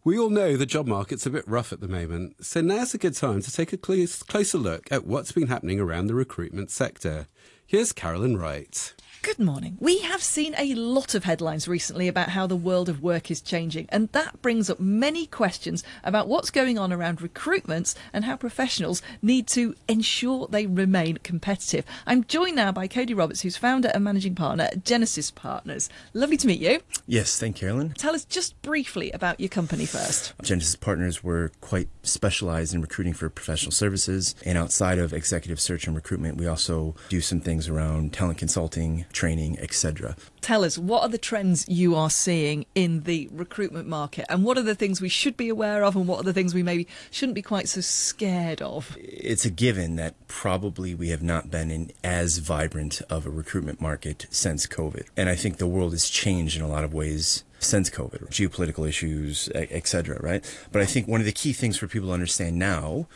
We all know the job market's a bit rough at the moment, so now's a good time to take a closer look at what's been happening around the recruitment sector. Here's Carolyn Wright. Good morning. We have seen a lot of headlines recently about how the world of work is changing, and that brings up many questions about what's going on around recruitments and how professionals need to ensure they remain competitive. I'm joined now by Cody Roberts, who's founder and managing partner at Genesis Partners. Lovely to meet you. Yes, thank you, Carolyn. Tell us just briefly about your company first. Genesis Partners, we're quite specialized in recruiting for professional services, and outside of executive search and recruitment, we also do some things around talent consulting, training, etc. Tell us, what are the trends you are seeing in the recruitment market, and what are the things we should be aware of, and what are the things we maybe shouldn't be quite so scared of? It's a given that probably we have not been in as vibrant of a recruitment market since COVID. And I think the world has changed in a lot of ways since COVID, geopolitical issues, etc., right? But I think one of the key things for people to understand now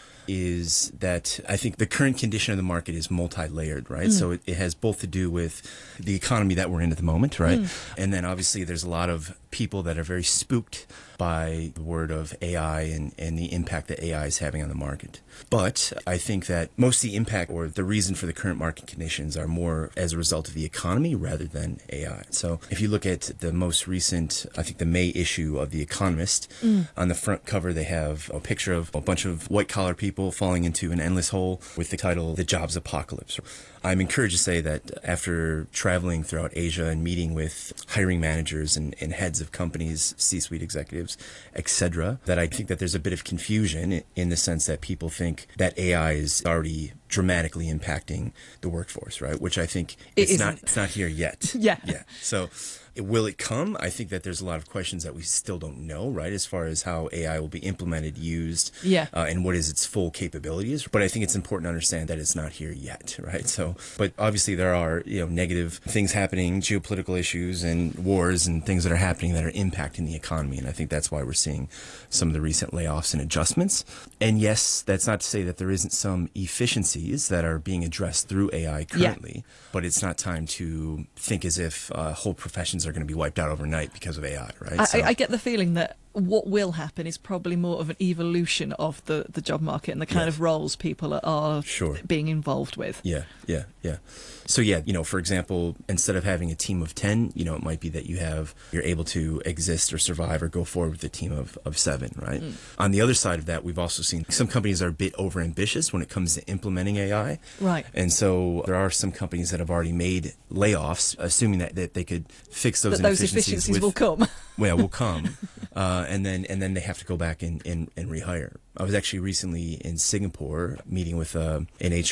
is that I think the current condition of the market is multi-layered, right? So it has both to do with the economy that we're in at the moment, right? And then obviously there's a lot of people that are very spooked by the word of AI and the impact that AI is having on the market. But I think that most of the impact or the reason for the current market conditions are more as a result of the economy rather than AI. So if you look at the most recent, I think the May issue of The Economist, on the front cover they have a picture of a bunch of white-collar people falling into an endless hole with the title, The Jobs Apocalypse. I'm encouraged to say that after traveling throughout Asia and meeting with hiring managers and heads of companies, C-suite executives, etc., that I think that there's a bit of confusion in the sense that people think that AI is already dramatically impacting the workforce, right? Which I think it's not here yet. Yeah. So will it come? I think that there's a lot of questions that we still don't know, right? As far as how AI will be implemented, used, and what is its full capabilities. But I think it's important to understand that it's not here yet, right? So, but obviously there are, negative things happening, geopolitical issues and wars and things that are happening that are impacting the economy. And I think that's why we're seeing some of the recent layoffs and adjustments. And yes, that's not to say that there isn't some efficiencies that are being addressed through AI currently, but it's not time to think as if whole professions are going to be wiped out overnight because of AI, right? I get the feeling that what will happen is probably more of an evolution of the job market and the kind of roles people are being involved with. Yeah. So for example, instead of having a team of 10, it might be that you're able to exist or survive or go forward with a team of 7, right? On the other side of that, we've also seen some companies are a bit overambitious when it comes to implementing AI. Right. And so there are some companies that have already made layoffs, assuming that they could fix those efficiencies will come. Well, will come. And then they have to go back and rehire. I was actually recently in Singapore meeting with an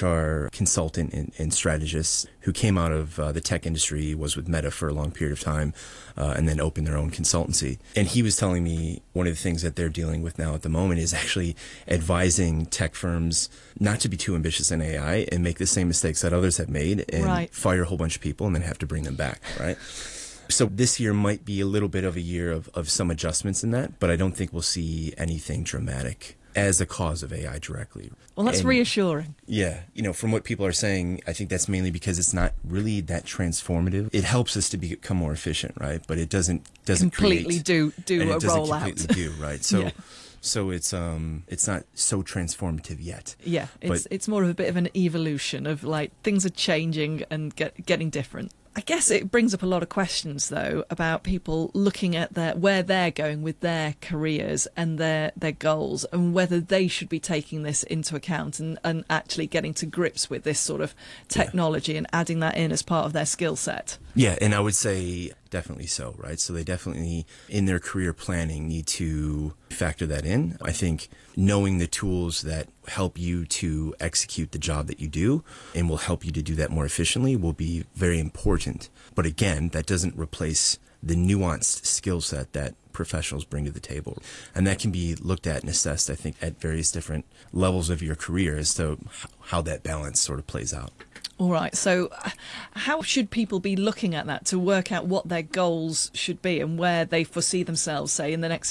HR consultant and strategist who came out of the tech industry, was with Meta for a long period of time, and then opened their own consultancy. And he was telling me one of the things that they're dealing with now at the moment is actually advising tech firms not to be too ambitious in AI and make the same mistakes that others have made and fire a whole bunch of people and then have to bring them back, right? So this year might be a little bit of a year of some adjustments in that, but I don't think we'll see anything dramatic as a cause of AI directly. Well, that's reassuring. Yeah. From what people are saying, I think that's mainly because it's not really that transformative. It helps us to become more efficient, right? But it doesn't completely do a rollout. Completely do, right? So So it's not so transformative yet. Yeah, it's more of a bit of an evolution of like things are changing and getting different. I guess it brings up a lot of questions, though, about people looking at where they're going with their careers and their goals and whether they should be taking this into account and actually getting to grips with this sort of technology and adding that in as part of their skill set. Yeah, and I would say definitely so, right? So they definitely, in their career planning, need to factor that in. I think knowing the tools that help you to execute the job that you do and will help you to do that more efficiently will be very important. But again, that doesn't replace the nuanced skill set that professionals bring to the table. And that can be looked at and assessed, I think, at various different levels of your career as to how that balance sort of plays out. All right. So how should people be looking at that to work out what their goals should be and where they foresee themselves, say, in the next,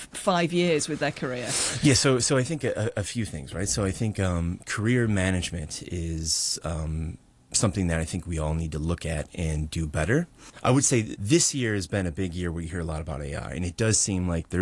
5 years with their career? Yeah. So I think a few things, right? So I think career management is something that I think we all need to look at and do better. I would say this year has been a big year where you hear a lot about AI, and it does seem like there